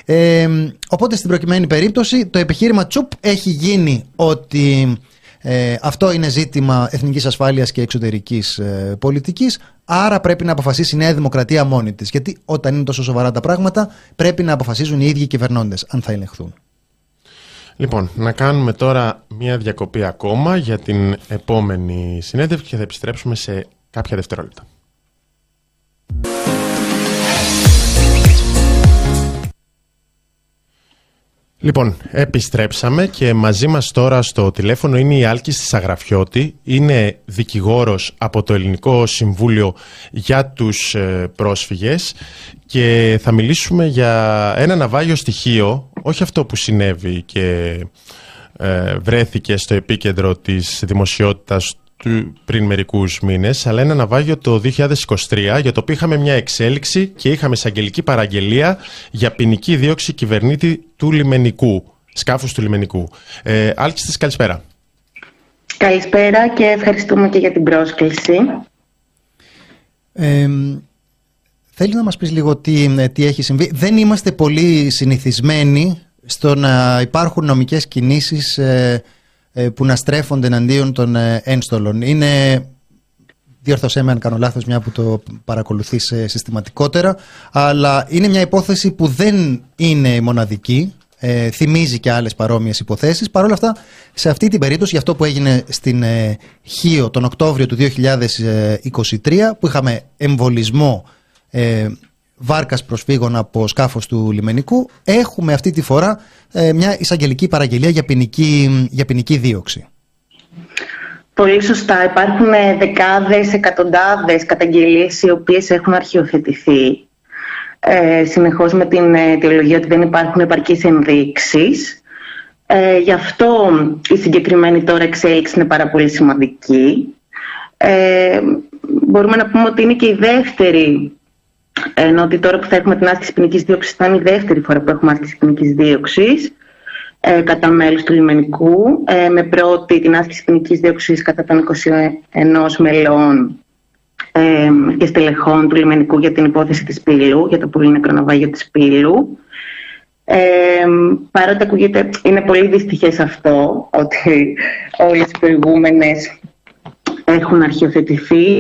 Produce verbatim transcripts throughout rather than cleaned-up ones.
Ε, οπότε στην προκειμένη περίπτωση το επιχείρημα τσουπ έχει γίνει ότι ε, αυτό είναι ζήτημα εθνικής ασφάλειας και εξωτερικής ε, πολιτικής, άρα πρέπει να αποφασίσει η Νέα Δημοκρατία μόνη της. Γιατί όταν είναι τόσο σοβαρά τα πράγματα πρέπει να αποφασίζουν οι ίδιοι οι κυβερνώντες αν θα ελεγχθούν. Λοιπόν, να κάνουμε τώρα μία διακοπή ακόμα για την επόμενη συνέντευξη και θα επιστρέψουμε σε κάποια δευτερόλεπτα. Λοιπόν, επιστρέψαμε και μαζί μας τώρα στο τηλέφωνο είναι η Άλκης της Αγραφιώτη. Είναι δικηγόρος από το Ελληνικό Συμβούλιο για τους πρόσφυγες και θα μιλήσουμε για ένα ναυάγιο στοιχείο, όχι αυτό που συνέβη και ε, βρέθηκε στο επίκεντρο της δημοσιότητας του πριν μερικούς μήνες, αλλά ένα ναυάγιο το δύο χιλιάδες είκοσι τρία για το οποίο είχαμε μια εξέλιξη και είχαμε εισαγγελική παραγγελία για ποινική δίωξη κυβερνήτη του λιμενικού, σκάφους του λιμενικού. Ε, Άλκης της, καλησπέρα. Καλησπέρα και ευχαριστούμε και για την πρόσκληση. Ε, θέλει να μας πεις λίγο τι, τι έχει συμβεί. Δεν είμαστε πολύ συνηθισμένοι στο να υπάρχουν νομικές κινήσεις ε, που να στρέφονται εναντίον των ένστολων. Είναι, διόρθωσέ με αν κάνω λάθος μια που το παρακολουθείς συστηματικότερα, αλλά είναι μια υπόθεση που δεν είναι η μοναδική, ε, θυμίζει και άλλες παρόμοιες υποθέσεις. Παρ' όλα αυτά, σε αυτή την περίπτωση, για αυτό που έγινε στην ε, Χίο τον Οκτώβριο του δύο χιλιάδες είκοσι τρία, που είχαμε εμβολισμό ε, βάρκας προσφύγων από σκάφος του λιμενικού, έχουμε αυτή τη φορά ε, μια εισαγγελική παραγγελία για ποινική, για ποινική δίωξη. Πολύ σωστά. Υπάρχουν δεκάδες, εκατοντάδες καταγγελίες οι οποίες έχουν αρχιοθετηθεί ε, συνεχώς με την αιτιολογία ότι δεν υπάρχουν επαρκείς ενδείξεις. Ε, γι' αυτό η συγκεκριμένη τώρα εξέλιξη είναι πάρα πολύ σημαντική. Ε, μπορούμε να πούμε ότι είναι και η δεύτερη, ενώ ότι τώρα που θα έχουμε την άσκηση ποινικής δίωξης θα είναι η δεύτερη φορά που έχουμε άσκηση ποινικής δίωξης ε, κατά μέλους του λιμενικού, ε, με πρώτη την άσκηση ποινικής δίωξης κατά των είκοσι ένα μελών ε, και στελεχών του λιμενικού για την υπόθεση της Πύλου, για το πολύ νεκρό ναυάγιο της Πύλου. Ε, παρότι ακούγεται, είναι πολύ δυστυχές αυτό ότι όλες οι προηγούμενες έχουν αρχιοθετηθεί.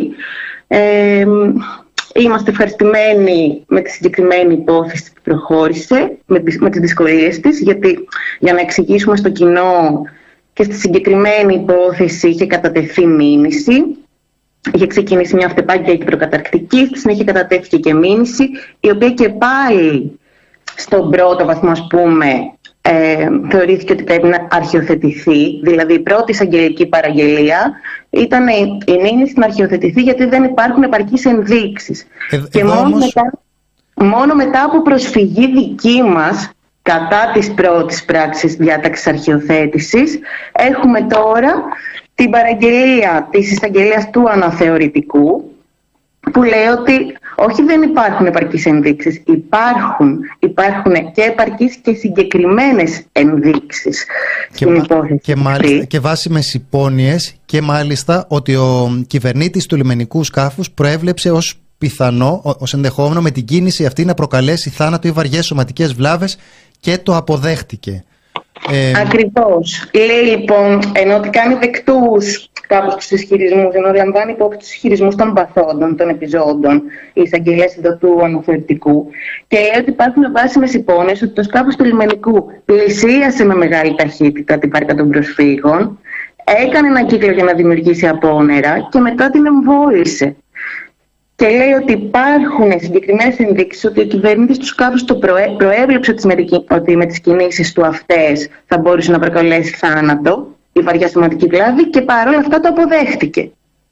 Ε, Είμαστε ευχαριστημένοι με τη συγκεκριμένη υπόθεση που προχώρησε, με τις, με τις δυσκολίες της, γιατί για να εξηγήσουμε στο κοινό και στη συγκεκριμένη υπόθεση είχε κατατεθεί μήνυση, είχε ξεκινήσει μια αυτεπάγγελτη και προκαταρκτική, στη συνέχεια κατατέθηκε και μήνυση, η οποία και πάλι στον πρώτο βαθμό, ας πούμε, ε, θεωρήθηκε ότι πρέπει να αρχιοθετηθεί. Δηλαδή η πρώτη εισαγγελική παραγγελία ήταν η, η μήνυση να αρχιοθετηθεί γιατί δεν υπάρχουν επαρκείς ενδείξεις. Ε, και μόνο, όμως... μετά, μόνο μετά από προσφυγή δική μας κατά της πρώτης πράξης διάταξης αρχιοθέτησης έχουμε τώρα την παραγγελία της εισαγγελίας του αναθεωρητικού, που λέει ότι όχι δεν υπάρχουν επαρκείς ενδείξεις, υπάρχουν, υπάρχουν και επαρκείς και συγκεκριμένες ενδείξεις και, στην υπόθεση. Και, μάλιστα, και βάσιμες υπόνοιες, και μάλιστα ότι ο κυβερνήτης του λιμενικού σκάφους προέβλεψε ως πιθανό, ως ενδεχόμενο με την κίνηση αυτή να προκαλέσει θάνατο ή βαριές σωματικές βλάβες και το αποδέχτηκε. Ε... Ακριβώς. Λέει λοιπόν, ενώ ότι κάνει δεκτούς κάπως τους ισχυρισμούς, ενώ λαμβάνει υπόψη τους ισχυρισμούς των παθόντων, των επιζώντων, η εισαγγελία εδώ του αναθεωρητικού, και λέει ότι υπάρχουν βάσιμες υπόνοιες ότι το σκάφος του λιμενικού πλησίασε με μεγάλη ταχύτητα την βάρκα των προσφύγων, έκανε ένα κύκλο για να δημιουργήσει απόνερα και μετά την εμβόλησε. Και λέει ότι υπάρχουν συγκεκριμένες ενδείξεις ότι ο κυβερνήτης του σκάφους το προέ, προέβλεψε ότι με τις κινήσεις του αυτές θα μπορούσε να προκαλέσει θάνατο ή βαριά σωματική βλάβη και παρόλα αυτά το αποδέχτηκε.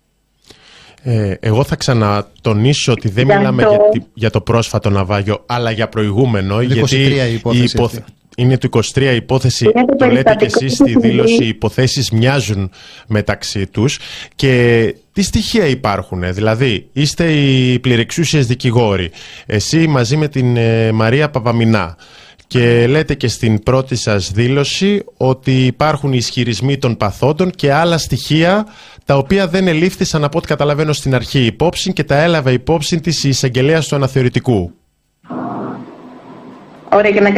Ε, εγώ θα ξανατονίσω ότι δεν για μιλάμε το... Για, για το πρόσφατο ναυάγιο, αλλά για προηγούμενο, γιατί η υπόθεση η υποθε... είναι το είκοσι τρία η υπόθεση, το, το λέτε και εσείς στη δήλωση, οι υποθέσεις μοιάζουν μεταξύ τους. Και τι στοιχεία υπάρχουν, δηλαδή είστε οι πληρεξούσιες δικηγόροι, εσύ μαζί με την ε, Μαρία Παπαμινά, και λέτε και στην πρώτη σας δήλωση ότι υπάρχουν ισχυρισμοί των παθόντων και άλλα στοιχεία τα οποία δεν ελήφθησαν από ό,τι καταλαβαίνω στην αρχή υπόψη και τα έλαβε υπόψη της εισαγγελέας του αναθεωρητικού. Ωραία, και να